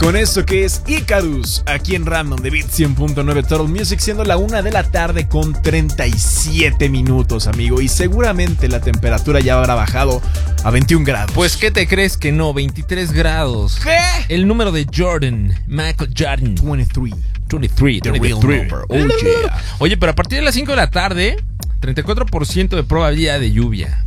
con esto que es Icarus, aquí en Random de Beat 100.9 Total Music, siendo la 1 de la tarde con 37 minutos, amigo. Y seguramente la temperatura ya habrá bajado a 21 grados. Pues, ¿qué te crees que no? 23 grados. ¿Qué? El número de Jordan, Michael Jordan. 23. The real number. Oh, yeah. Oye, pero a partir de las 5 de la tarde, 34% de probabilidad de lluvia.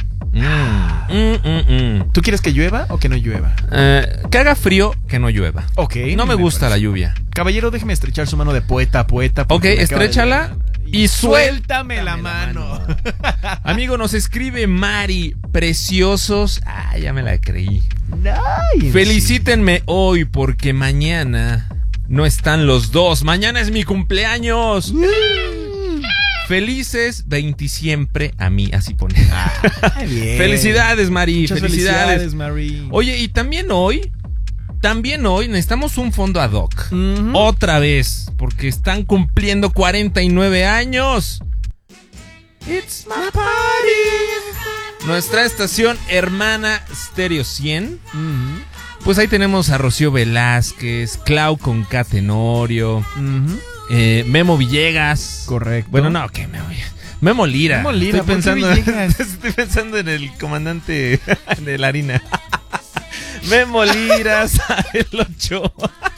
¿Tú quieres que llueva o que no llueva? Que haga frío, que no llueva. Ok. No me gusta la lluvia. Caballero, déjeme estrechar su mano de poeta a poeta. Ok, estréchala y suéltame la mano. Amigo, nos escribe Mari, preciosos. Ah, ya me la creí. Nice. Felicítenme hoy porque mañana no están los dos. Mañana es mi cumpleaños. Felices 20 siempre a mí, así pone. Bien. Felicidades, Mari. Muchas felicidades, Mari. Oye, y también hoy necesitamos un fondo ad hoc. Otra vez, porque están cumpliendo 49 años. It's my party. Nuestra estación hermana Stereo 100. Pues ahí tenemos a Rocío Velázquez, Clau con K Tenorio. Memo Villegas. Correcto. Bueno, no, ¿qué Memo Lira. Memo Lira, estoy pensando en el comandante de la harina. Memo Lira, Sael Ochoa.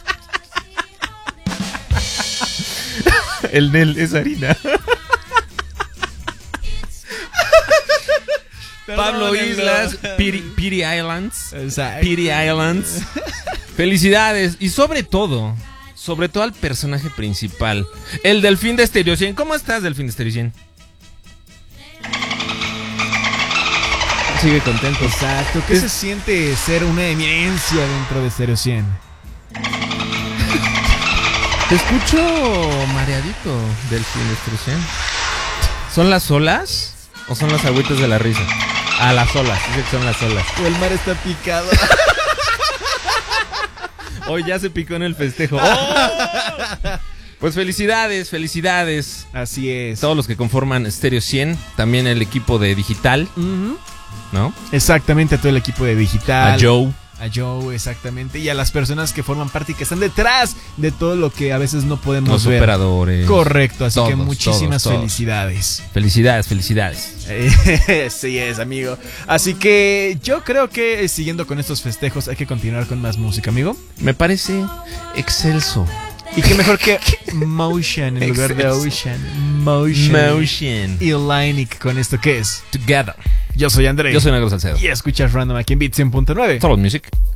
El Nel es harina. Pablo Islas, Piri Islands. Exacto. Piri Islands. Felicidades. Y sobre todo al personaje principal, el Delfín de Stereo 100. ¿Cómo estás, Delfín de Stereo 100? Sigue contento. Exacto. ¿Qué se siente ser una eminencia dentro de Stereo 100? Te escucho mareadito, Delfín de Stereo 100. ¿Son las olas o son las agüitas de la risa? Ah, las olas, dice que son las olas. O el mar está picado. Hoy ya se picó en el festejo. ¡Oh! Pues felicidades. Así es. Todos los que conforman Stereo 100, también el equipo de Digital, ¿no? Exactamente, a todo el equipo de Digital. A Joe, exactamente. Y a las personas que forman parte y que están detrás de todo lo que a veces no podemos los ver. Los operadores. Correcto, así todos, que muchísimas todos. felicidades. Felicidades. Sí es, amigo. Así que yo creo que siguiendo con estos festejos hay que continuar con más música, amigo. Me parece excelso. Y qué mejor que Motion en lugar de Ocean. Motion. Y Lineik con esto que es Together. Yo soy André. Yo soy Negro Salcedo. Y escuchas Random aquí en Beat 100.9 Total Music.